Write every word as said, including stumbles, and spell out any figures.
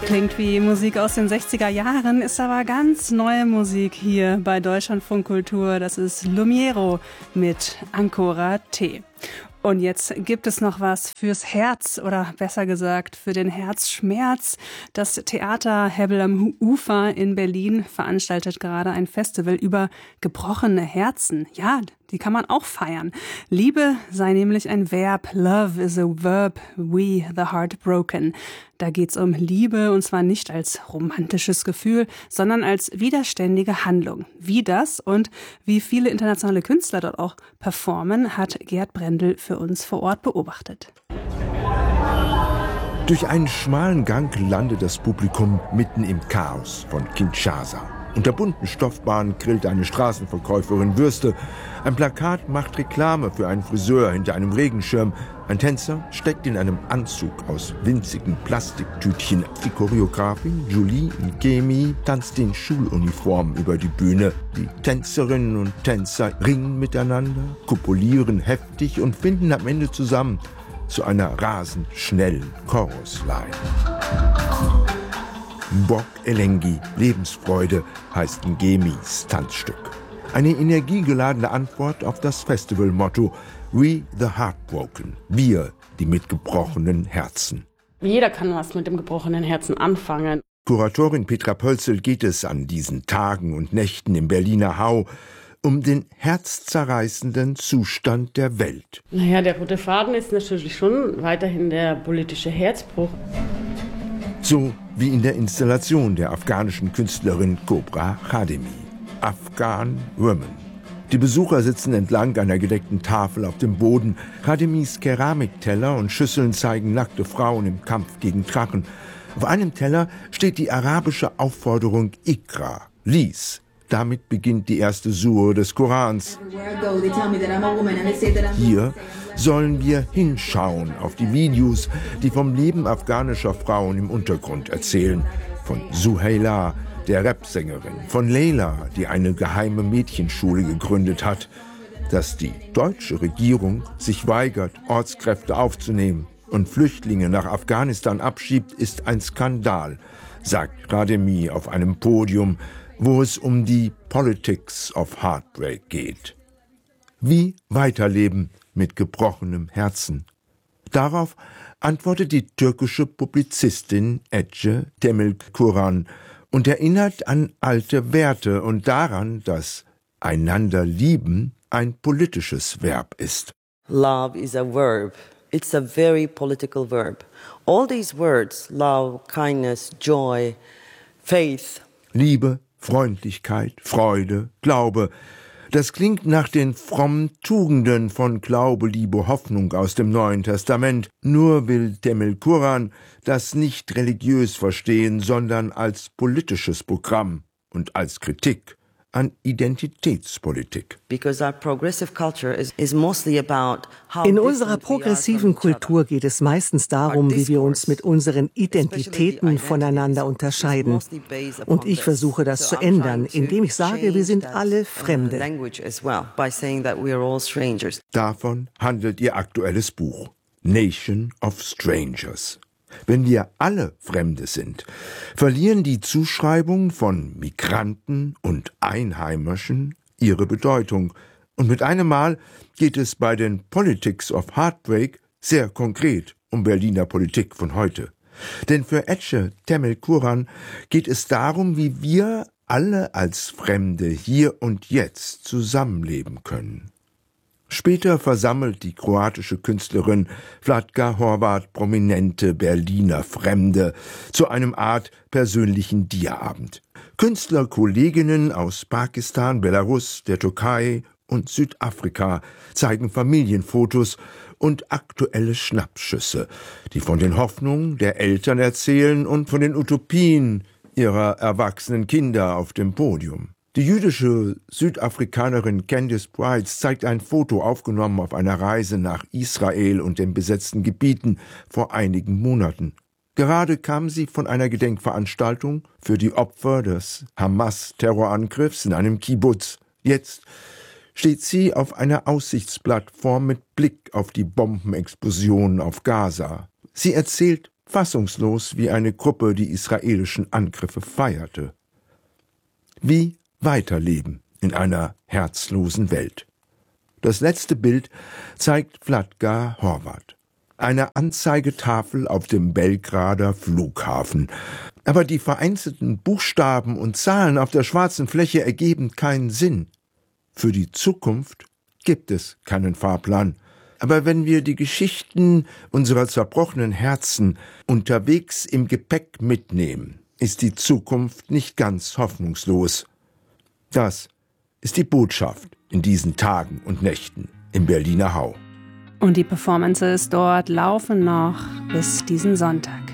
Klingt wie Musik aus den sechziger Jahren, ist aber ganz neue Musik hier bei Deutschlandfunk Kultur. Das ist Lumiero mit Ancora Te. Und jetzt gibt es noch was fürs Herz oder besser gesagt für den Herzschmerz. Das Theater Hebbel am Ufer in Berlin veranstaltet gerade ein Festival über gebrochene Herzen. Ja, die kann man auch feiern. Liebe sei nämlich ein Verb. Love is a verb. We the heartbroken. Da geht's um Liebe und zwar nicht als romantisches Gefühl, sondern als widerständige Handlung. Wie das und wie viele internationale Künstler dort auch performen, hat Gerd Brendel für uns vor Ort beobachtet. Durch einen schmalen Gang landet das Publikum mitten im Chaos von Kinshasa. Unter bunten Stoffbahnen grillt eine Straßenverkäuferin Würste. Ein Plakat macht Reklame für einen Friseur hinter einem Regenschirm. Ein Tänzer steckt in einem Anzug aus winzigen Plastiktütchen. Die Choreografin Julie Nkemi tanzt in Schuluniform über die Bühne. Die Tänzerinnen und Tänzer ringen miteinander, kopulieren heftig und finden am Ende zusammen zu einer rasend schnellen Chorusline. Mbok Elengi, Lebensfreude, heißt Ngemis Tanzstück. Eine energiegeladene Antwort auf das Festivalmotto We the Heartbroken, wir, die mit gebrochenen Herzen. Jeder kann was mit dem gebrochenen Herzen anfangen. Kuratorin Petra Pölzel geht es an diesen Tagen und Nächten im Berliner Hau um den herzzerreißenden Zustand der Welt. Naja, der rote Faden ist natürlich schon weiterhin der politische Herzbruch. So wie in der Installation der afghanischen Künstlerin Kobra Khademi. Afghan Women. Die Besucher sitzen entlang einer gedeckten Tafel auf dem Boden. Khademis Keramikteller und Schüsseln zeigen nackte Frauen im Kampf gegen Drachen. Auf einem Teller steht die arabische Aufforderung Ikra, lies. Damit beginnt die erste Sure des Korans. Hier sollen wir hinschauen auf die Videos, die vom Leben afghanischer Frauen im Untergrund erzählen. Von Suheila, der Rapsängerin, von Leila, die eine geheime Mädchenschule gegründet hat. Dass die deutsche Regierung sich weigert, Ortskräfte aufzunehmen und Flüchtlinge nach Afghanistan abschiebt, ist ein Skandal, sagt Khademi auf einem Podium, wo es um die Politics of Heartbreak geht. Wie weiterleben mit gebrochenem Herzen? Darauf antwortet die türkische Publizistin Ece Demirkuran und erinnert an alte Werte und daran, dass einander lieben ein politisches Verb ist. Love is a verb. It's a very political verb. All these words, love, kindness, joy, faith. Liebe, Freundlichkeit, Freude, Glaube. Das klingt nach den frommen Tugenden von Glaube, Liebe, Hoffnung aus dem Neuen Testament. Nur will Demirkuran das nicht religiös verstehen, sondern als politisches Programm und als Kritik an Identitätspolitik. In unserer progressiven Kultur geht es meistens darum, wie wir uns mit unseren Identitäten voneinander unterscheiden. Und ich versuche das zu ändern, indem ich sage, wir sind alle Fremde. Davon handelt ihr aktuelles Buch, Nation of Strangers. Wenn wir alle Fremde sind, verlieren die Zuschreibungen von Migranten und Einheimischen ihre Bedeutung. Und mit einem Mal geht es bei den Politics of Heartbreak sehr konkret um Berliner Politik von heute. Denn für Ece Demirkuran geht es darum, wie wir alle als Fremde hier und jetzt zusammenleben können. Später versammelt die kroatische Künstlerin Vladka Horvat prominente Berliner Fremde zu einem Art persönlichen Diaabend. Künstlerkolleginnen aus Pakistan, Belarus, der Türkei und Südafrika zeigen Familienfotos und aktuelle Schnappschüsse, die von den Hoffnungen der Eltern erzählen und von den Utopien ihrer erwachsenen Kinder auf dem Podium. Die jüdische Südafrikanerin Candice Brights zeigt ein Foto aufgenommen auf einer Reise nach Israel und den besetzten Gebieten vor einigen Monaten. Gerade kam sie von einer Gedenkveranstaltung für die Opfer des Hamas-Terrorangriffs in einem Kibbutz. Jetzt steht sie auf einer Aussichtsplattform mit Blick auf die Bombenexplosionen auf Gaza. Sie erzählt fassungslos, wie eine Gruppe die israelischen Angriffe feierte. Wie weiterleben in einer herzlosen Welt? Das letzte Bild zeigt Vladka Horvat. Eine Anzeigetafel auf dem Belgrader Flughafen. Aber die vereinzelten Buchstaben und Zahlen auf der schwarzen Fläche ergeben keinen Sinn. Für die Zukunft gibt es keinen Fahrplan. Aber wenn wir die Geschichten unserer zerbrochenen Herzen unterwegs im Gepäck mitnehmen, ist die Zukunft nicht ganz hoffnungslos. Das ist die Botschaft in diesen Tagen und Nächten im Berliner Hau. Und die Performances dort laufen noch bis diesen Sonntag.